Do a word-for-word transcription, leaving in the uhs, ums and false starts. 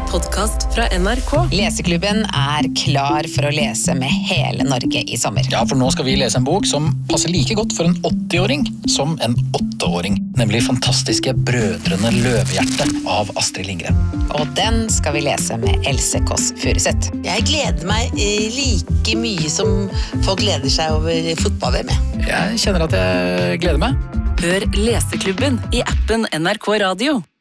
podcast fra N R K. Leseklubben er klar for å lese med hele Norge i sommer. Ja, for nå skal vi lese en bok som passer like godt for en åtti-åring som en åtteåring. Nemlig fantastiske Brødrene Løvehjerte av Astrid Lindgren. Og den skal vi lese med Else Kåss Furuseth. Jeg gleder meg like mye som folk gleder seg over fotball-V M. Jeg kjenner at jeg gleder meg. Hør Leseklubben i appen N R K Radio.